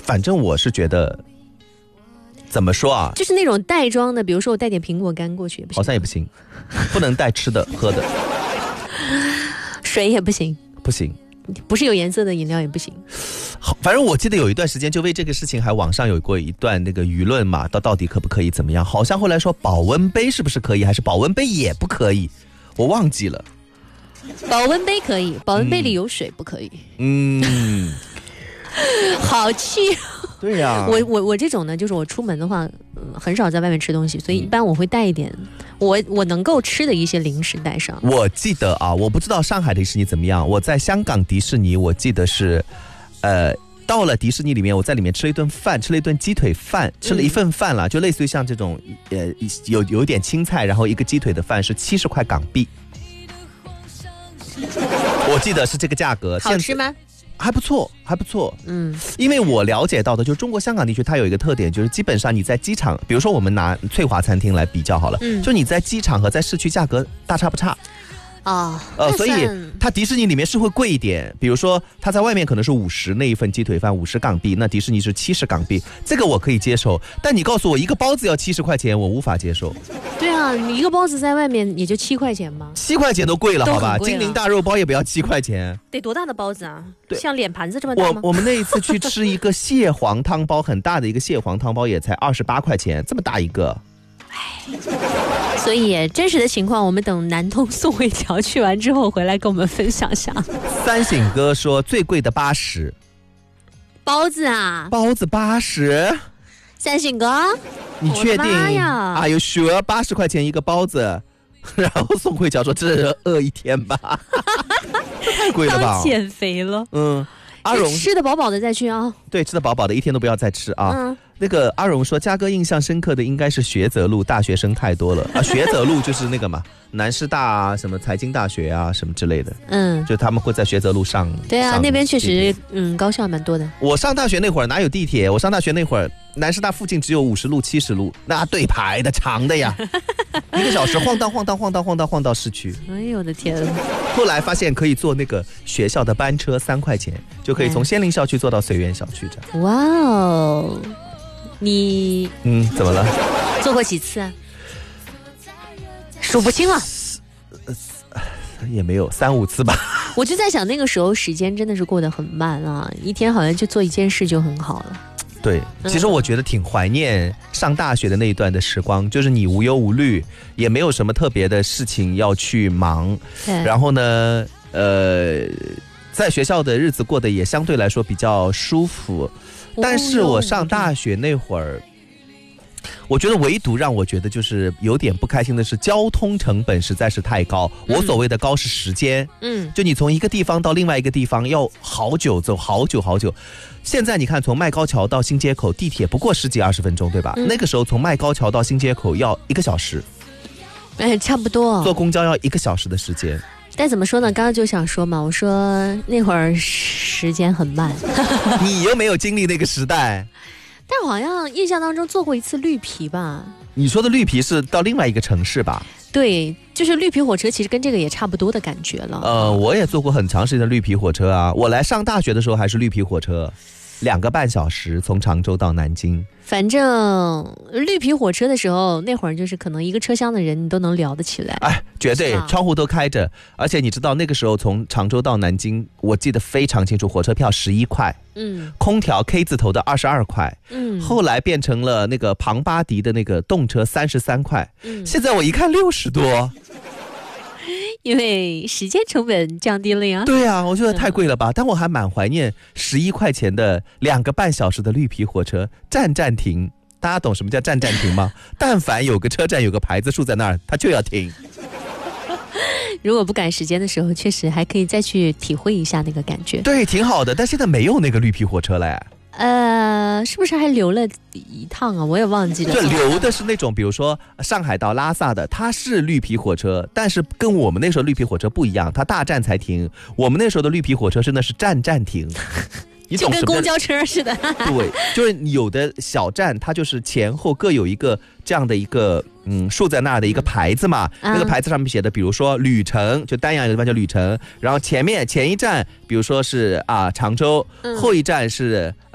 反正我是觉得，怎么说啊？ 就是那种袋装的，比如说我带点苹果干过去也不行， 好像也不行，不能带吃的喝的， 水也不行， 不行。 不是有颜色的饮料也不行。 反正我记得有一段时间就为这个事情还网上有过一段那个舆论嘛，到底可不可以怎么样？好像后来说保温杯是不是可以，还是保温杯也不可以，我忘记了。 保温杯可以，保温杯里有水不可以。好气。 对呀、 我这种呢，就是我出门的话，很少在外面吃东西，所以一般我会带一点我能够吃的一些零食带上。 我记得啊，我不知道上海迪士尼怎么样，我在香港迪士尼，我记得是，到了迪士尼里面，我在里面吃了一顿饭，吃了一顿鸡腿饭，吃了一份饭啦，就类似于像这种，有点青菜，然后一个鸡腿的饭是70块港币，我记得是这个价格。 好吃吗？ 还不错，还不错。因为我了解到的，就是中国香港地区它有一个特点，就是基本上你在机场，比如说我们拿翠华餐厅来比较好了，就你在机场和在市区价格大差不差。所以它迪士尼里面是会贵一点，比如说它在外面可能是50那一份鸡腿饭50港币，那迪士尼是70港币，这个我可以接受。但你告诉我一个包子要70块钱，我无法接受。 对啊，你一个包子在外面也就7块钱嘛 ，7块钱都贵了，好吧？ 精灵大肉包也不要7块钱。 得多大的包子啊？像脸盘子这么大吗？ 我们那一次去吃一个蟹黄汤包，很大的一个蟹黄汤包也才28块钱，这么大一个。 所以真实的情况，我们等南通宋慧乔去完之后回来跟我们分享下。 三省哥说最贵的80 包子啊， 包子80。 三省哥， 你确定呀 ？Are you sure 80块钱一个包子？然后宋慧乔说这饿一天吧，这太贵了吧？ 刚减肥了。 阿荣吃得饱饱的再去啊。 对，吃得饱饱的，一天都不要再吃啊。那个阿荣说，嘉哥印象深刻的应该是学泽路，大学生太多了啊。学泽路就是那个嘛，南师大啊，什么财经大学啊，什么之类的。就他们会在学泽路上。 对啊，那边确实高校蛮多的。 我上大学那会儿哪有地铁？我上大学那会儿，南师大附近只有50路、70路，那对排的长的呀，1个小时晃到市区。 哎呦我的天！ 后来发现可以坐那个学校的班车，3块钱就可以从仙林校区坐到绥远小区这样。 哇哦！你怎么了？ 做过几次啊？数不清了。 也没有3、5次吧。 我就在想，那个时候时间真的是过得很慢啊，一天好像就做一件事就很好了。 对，其实我觉得挺怀念上大学的那一段的时光，就是你无忧无虑，也没有什么特别的事情要去忙，然后呢，在学校的日子过得也相对来说比较舒服。但是我上大学那会儿，我觉得唯独让我觉得就是有点不开心的是交通成本实在是太高。我所谓的高是时间，就你从一个地方到另外一个地方要好久走，好久。现在你看，从麦高桥到新街口地铁不过10几20分钟，对吧？那个时候从麦高桥到新街口要1个小时， 差不多。坐公交要1个小时的时间。 但怎么说呢？刚刚就想说嘛，我说那会儿时间很慢。 你又没有经历那个时代。 但好像印象当中坐过一次绿皮吧？ 你说的绿皮是到另外一个城市吧？ 对，就是绿皮火车，其实跟这个也差不多的感觉了。 我也坐过很长时间的绿皮火车啊。我来上大学的时候还是绿皮火车，2个半小时从常州到南京。 反正绿皮火车的时候，那会儿就是可能一个车厢的人你都能聊得起来。 绝对窗户都开着，而且你知道那个时候从常州到南京，我记得非常清楚，火车票11块，空调 K 字头的22块，后来变成了那个庞巴迪的那个动车33块，现在我一看60多。 因为时间成本降低了呀。 对啊，我觉得太贵了吧。但我还蛮怀念11块钱的2个半小时的绿皮火车，站停。大家懂什么叫站停吗？但凡有个车站有个牌子竖在那儿，它就要停。 如果不赶时间的时候，确实还可以再去体会一下那个感觉。 对，挺好的。但现在没有那个绿皮火车了。 是不是还留了一趟啊？我也忘记了。 对，留的是那种，比如说上海到拉萨的，它是绿皮火车，但是跟我们那时候绿皮火车不一样，它大站才停。我们那时候的绿皮火车真的是站停。 就跟公交车似的。 对，就是有的小站它就是前后各有一个这样的一个竖在那儿的一个牌子嘛，那个牌子上面写的比如说旅程，就丹阳有个地方叫旅程，然后前一站比如说是常州，后一站是